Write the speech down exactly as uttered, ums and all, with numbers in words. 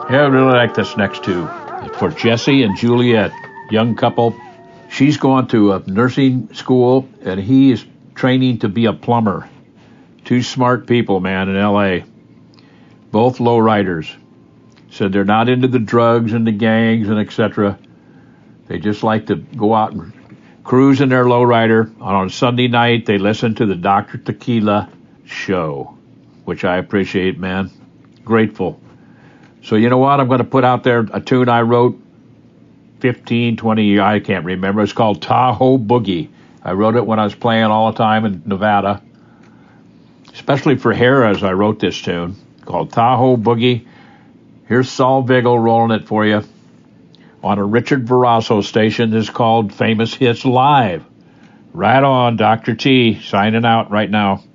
Yeah, I really like this next two. For Jesse and Juliet, young couple. She's going to a nursing school, and he is training to be a plumber. Two smart people, man, in L A. Both lowriders. Said they're not into the drugs and the gangs and et cetera. They just like to go out and cruise in their lowrider. On a Sunday night, they listen to the Doctor Tequila show, which I appreciate, man. Grateful. So you know what? I'm going to put out there a tune I wrote fifteen, twenty, I can't remember. It's called Tahoe Boogie. I wrote it when I was playing all the time in Nevada. Especially for Harrah's, I wrote this tune called Tahoe Boogie. Here's Saul Vigil rolling it for you on a Richard Verasso station. This is called Famous Hits Live. Right on, Doctor T, signing out right now.